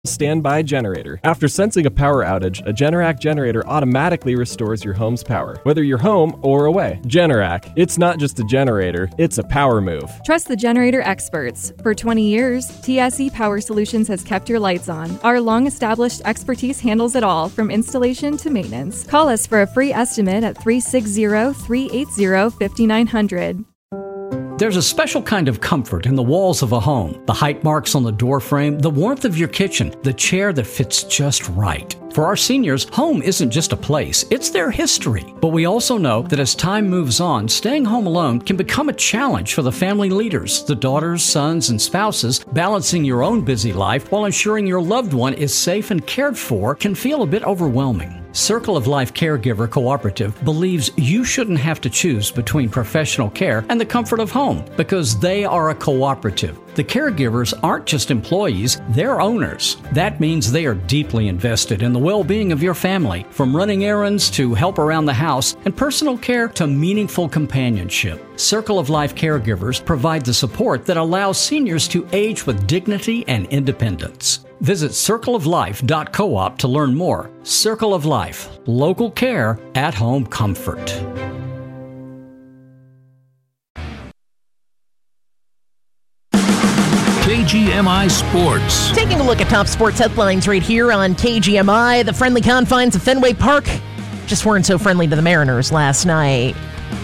Standby generator. After sensing a power outage, a Generac generator automatically restores your home's power, whether you're home or away. Generac. It's not just a generator, it's a power move. Trust the generator experts. For 20 years, TSE Power Solutions has kept your lights on. Our long-established expertise handles it all, from installation to maintenance. Call us for a free estimate at 360-380-5900. There's a special kind of comfort in the walls of a home. The height marks on the door frame, the warmth of your kitchen, the chair that fits just right. For our seniors, home isn't just a place, it's their history. But we also know that as time moves on, staying home alone can become a challenge for the family leaders, the daughters, sons, and spouses. Balancing your own busy life while ensuring your loved one is safe and cared for can feel a bit overwhelming. Circle of Life Caregiver Cooperative believes you shouldn't have to choose between professional care and the comfort of home because they are a cooperative. The caregivers aren't just employees, they're owners. That means they are deeply invested in the well-being of your family, from running errands to help around the house and personal care to meaningful companionship. Circle of Life Caregivers provide the support that allows seniors to age with dignity and independence. Visit circleoflife.coop to learn more. Circle of Life, local care, at-home comfort. KGMI Sports. Taking a look at top sports headlines right here on KGMI. The friendly confines of Fenway Park just weren't so friendly to the Mariners last night.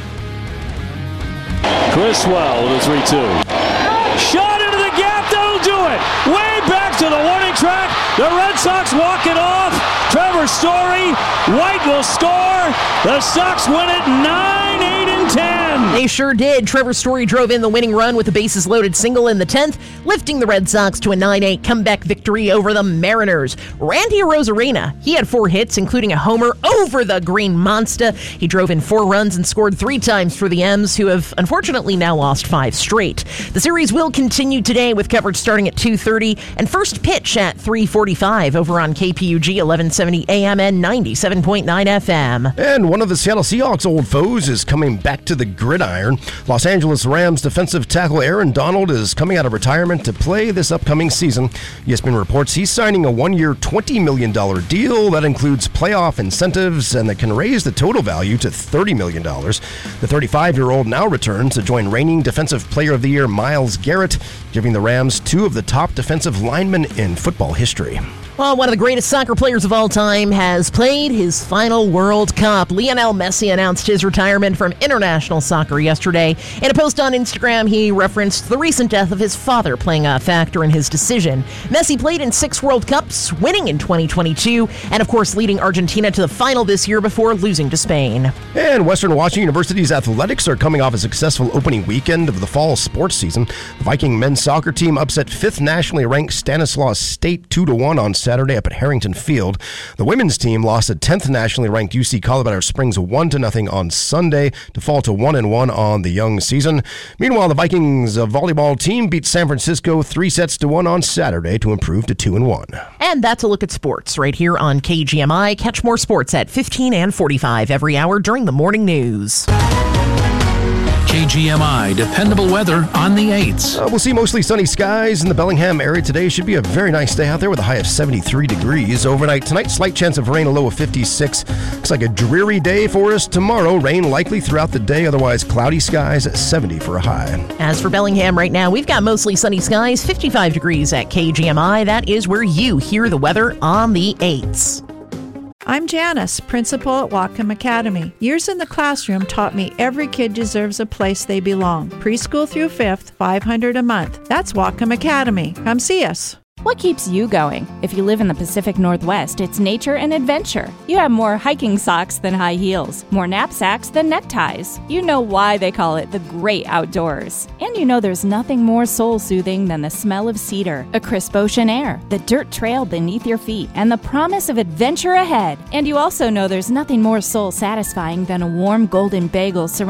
Criswell with a 3-2. Shot into the gap, that'll do it. Way back to the warning track. The Red Sox walk it off. Trevor Story, White will score. The Sox win it 9-8-10. They sure did. Trevor Story drove in the winning run with a bases-loaded single in the 10th, lifting the Red Sox to a 9-8 comeback victory over the Mariners. Randy Arozarena, he had 4 hits, including a homer over the Green Monster. He drove in 4 runs and scored 3 times for the M's, who have unfortunately now lost 5 straight. The series will continue today with coverage starting at 2:30 and first pitch at 3:45 over on KPUG 1170 AM and 97.9 FM. And one of the Seattle Seahawks' old foes is coming back to the gridiron. Los Angeles Rams defensive tackle Aaron Donald is coming out of retirement to play this upcoming season. ESPN reports he's signing a 1-year, $20 million deal that includes playoff incentives and that can raise the total value to $30 million. The 35-year-old now returns to join reigning Defensive Player of the Year Myles Garrett, giving the Rams 2 of the top defensive linemen in football history. Well, one of the greatest soccer players of all time has played his final World Cup. Lionel Messi announced his retirement from international soccer yesterday. In a post on Instagram, he referenced the recent death of his father playing a factor in his decision. Messi played in 6 World Cups, winning in 2022, and of course leading Argentina to the final this year before losing to Spain. And Western Washington University's athletics are coming off a successful opening weekend of the fall sports season. The Viking men's soccer team upset 5th nationally ranked Stanislaus State 2-1 on Saturday up at Harrington Field. The women's team lost at 10th nationally ranked UC Colorado Springs 1-0 on Sunday to fall to 1-1 on the young season. Meanwhile, the Vikings volleyball team beat San Francisco 3-1 on Saturday to improve to 2-1. And that's a look at sports right here on KGMI. Catch more sports at 15 and 45 every hour during the morning news. KGMI dependable weather on the 8s. We'll see mostly sunny skies in the Bellingham area today. Should be a very nice day out there with a high of 73 degrees. Overnight tonight, slight chance of rain, a low of 56. Looks like a dreary day for us tomorrow. Rain likely throughout the day, otherwise cloudy skies, 70 for a high. As for Bellingham right now, we've got mostly sunny skies, 55 degrees at KGMI. That is where you hear the weather on the 8s. I'm Janice, principal at Whatcom Academy. Years in the classroom taught me every kid deserves a place they belong. Preschool through 5th, $500 a month. That's Whatcom Academy. Come see us. What keeps you going? If you live in the Pacific Northwest, it's nature and adventure. You have more hiking socks than high heels, more knapsacks than neckties. You know why they call it the great outdoors. And you know there's nothing more soul-soothing than the smell of cedar, a crisp ocean air, the dirt trail beneath your feet, and the promise of adventure ahead. And you also know there's nothing more soul-satisfying than a warm golden bagel surrounded